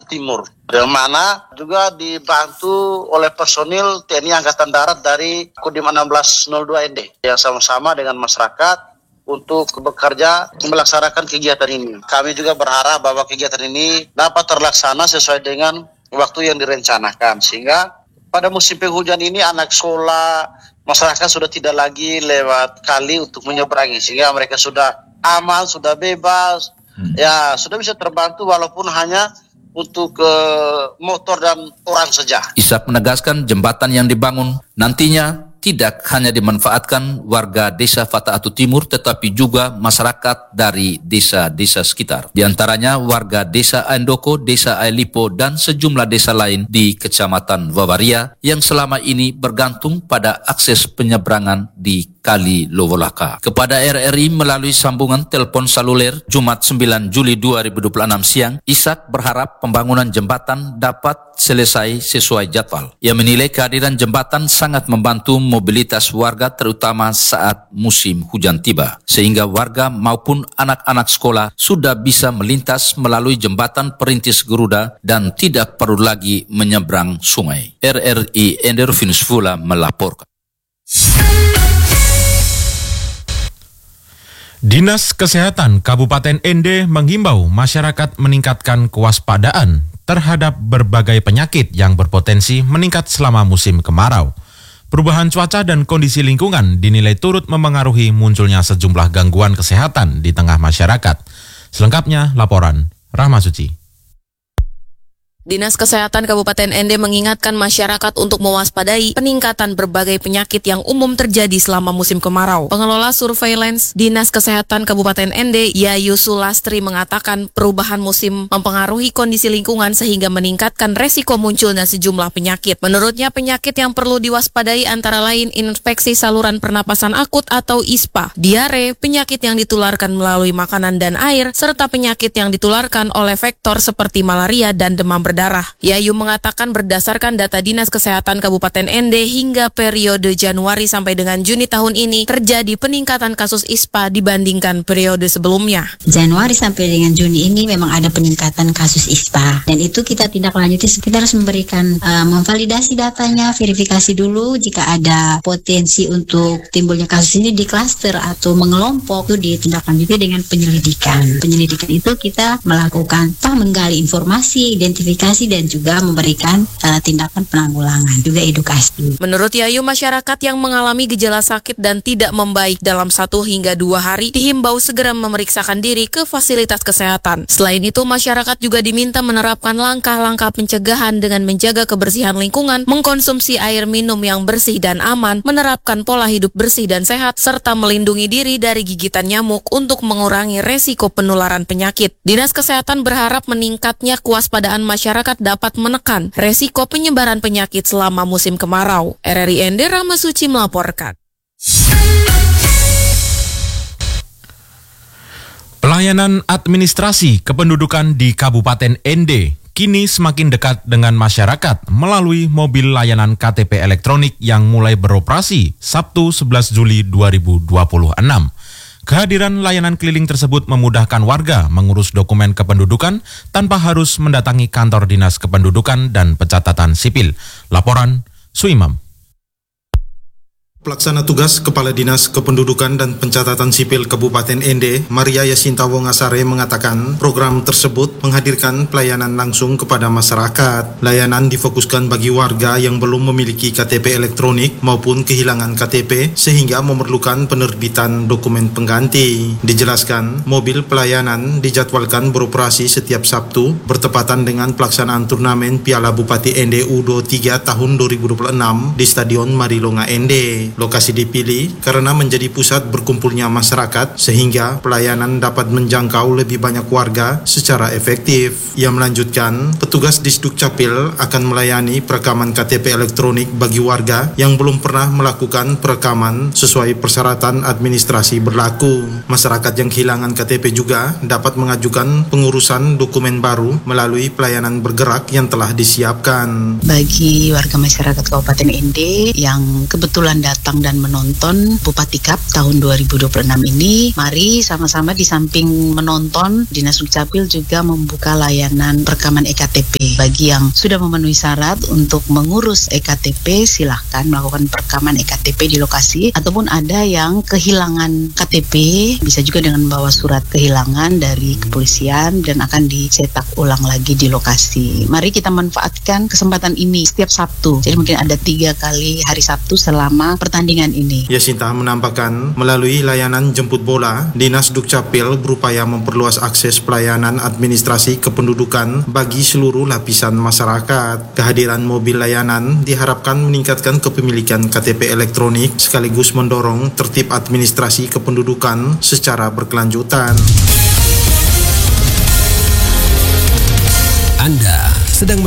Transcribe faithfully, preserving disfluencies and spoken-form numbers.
Timur, yang mana juga dibantu oleh personil T N I Angkatan Darat dari Kodim enam belas nol dua N D yang sama-sama dengan masyarakat untuk bekerja melaksanakan kegiatan ini. Kami juga berharap bahwa kegiatan ini dapat terlaksana sesuai dengan waktu yang direncanakan, sehingga pada musim penghujan ini anak sekolah, masyarakat sudah tidak lagi lewat kali untuk menyeberangi, sehingga mereka sudah aman, sudah bebas, hmm. ya sudah bisa terbantu walaupun hanya untuk uh, motor dan orang saja. Ishak menegaskan jembatan yang dibangun nantinya tidak hanya dimanfaatkan warga desa Fataatu Timur, tetapi juga masyarakat dari desa-desa sekitar. Di antaranya warga desa Aendoko, desa Aelipo, dan sejumlah desa lain di Kecamatan Wawaria yang selama ini bergantung pada akses penyeberangan di Kali Lovolaka. Kepada R R I melalui sambungan telepon seluler Jumat sembilan Juli dua ribu dua puluh enam siang, Ishak berharap pembangunan jembatan dapat selesai sesuai jadwal. Ia menilai kehadiran jembatan sangat membantu mobilitas warga terutama saat musim hujan tiba, sehingga warga maupun anak-anak sekolah sudah bisa melintas melalui jembatan Perintis Garuda dan tidak perlu lagi menyeberang sungai. R R I Enderfinus Fula melaporkan. Dinas Kesehatan Kabupaten N D menghimbau masyarakat meningkatkan kewaspadaan terhadap berbagai penyakit yang berpotensi meningkat selama musim kemarau. Perubahan cuaca dan kondisi lingkungan dinilai turut memengaruhi munculnya sejumlah gangguan kesehatan di tengah masyarakat. Selengkapnya laporan Rahma Suci. Dinas Kesehatan Kabupaten N D mengingatkan masyarakat untuk mewaspadai peningkatan berbagai penyakit yang umum terjadi selama musim kemarau. Pengelola Surveillance Dinas Kesehatan Kabupaten N D, Yayu Sulastri, mengatakan perubahan musim mempengaruhi kondisi lingkungan sehingga meningkatkan resiko munculnya sejumlah penyakit. Menurutnya, penyakit yang perlu diwaspadai antara lain infeksi saluran pernapasan akut atau I S P A, diare, penyakit yang ditularkan melalui makanan dan air, serta penyakit yang ditularkan oleh vektor seperti malaria dan demam berdarah. Darah. Yayu mengatakan berdasarkan data Dinas Kesehatan Kabupaten N D hingga periode Januari sampai dengan Juni tahun ini terjadi peningkatan kasus I S P A dibandingkan periode sebelumnya. Januari sampai dengan Juni ini memang ada peningkatan kasus I S P A dan itu kita tindak lanjuti. Kita harus memberikan uh, memvalidasi datanya, verifikasi dulu jika ada potensi untuk timbulnya kasus ini di klaster atau mengelompok, itu ditindaklanjuti dengan penyelidikan. Penyelidikan itu kita melakukan apa, menggali informasi, identifikasi dan juga memberikan uh, tindakan penanggulangan, juga edukasi. Menurut Yayu, masyarakat yang mengalami gejala sakit dan tidak membaik dalam satu hingga dua hari dihimbau segera memeriksakan diri ke fasilitas kesehatan. Selain itu, masyarakat juga diminta menerapkan langkah-langkah pencegahan dengan menjaga kebersihan lingkungan, mengkonsumsi air minum yang bersih dan aman, menerapkan pola hidup bersih dan sehat, serta melindungi diri dari gigitan nyamuk untuk mengurangi resiko penularan penyakit. Dinas Kesehatan berharap meningkatnya kewaspadaan masyarakat dapat menekan resiko penyebaran penyakit selama musim kemarau. R R I N D Rahma Suci melaporkan. Pelayanan administrasi kependudukan di Kabupaten N D kini semakin dekat dengan masyarakat melalui mobil layanan K T P elektronik yang mulai beroperasi Sabtu sebelas Juli dua ribu dua puluh enam. Kehadiran layanan keliling tersebut memudahkan warga mengurus dokumen kependudukan tanpa harus mendatangi kantor Dinas Kependudukan dan Pencatatan Sipil. Laporan Suimam. Pelaksana tugas Kepala Dinas Kependudukan dan Pencatatan Sipil Kabupaten N D, Maria Yasinta Wongasare, mengatakan program tersebut menghadirkan pelayanan langsung kepada masyarakat. Layanan difokuskan bagi warga yang belum memiliki K T P elektronik maupun kehilangan K T P sehingga memerlukan penerbitan dokumen pengganti. Dijelaskan, mobil pelayanan dijadwalkan beroperasi setiap Sabtu bertepatan dengan pelaksanaan turnamen Piala Bupati N D U dua puluh tiga tahun dua ribu dua puluh enam di Stadion Marilonga N D. Lokasi dipilih karena menjadi pusat berkumpulnya masyarakat sehingga pelayanan dapat menjangkau lebih banyak warga secara efektif. Ia melanjutkan, petugas Disduk Capil akan melayani perekaman K T P elektronik bagi warga yang belum pernah melakukan perekaman sesuai persyaratan administrasi berlaku. Masyarakat yang kehilangan K T P juga dapat mengajukan pengurusan dokumen baru melalui pelayanan bergerak yang telah disiapkan. Bagi warga masyarakat Kabupaten N D yang kebetulan datang datang dan menonton Bupati Cup tahun dua ribu dua puluh enam ini. Mari sama-sama di samping menonton, Dinas Dukcapil juga membuka layanan perekaman E K T P. Bagi yang sudah memenuhi syarat untuk mengurus E K T P, silahkan melakukan perekaman E K T P di lokasi. Ataupun ada yang kehilangan K T P, bisa juga dengan membawa surat kehilangan dari kepolisian dan akan dicetak ulang lagi di lokasi. Mari kita manfaatkan kesempatan ini setiap Sabtu. Jadi mungkin ada tiga kali hari Sabtu selama pertandingan ini. Yasinta menambahkan, melalui layanan jemput bola, Dinas Dukcapil berupaya memperluas akses pelayanan administrasi kependudukan bagi seluruh lapisan masyarakat. Kehadiran mobil layanan diharapkan meningkatkan kepemilikan K T P elektronik sekaligus mendorong tertib administrasi kependudukan secara berkelanjutan. Anda sedang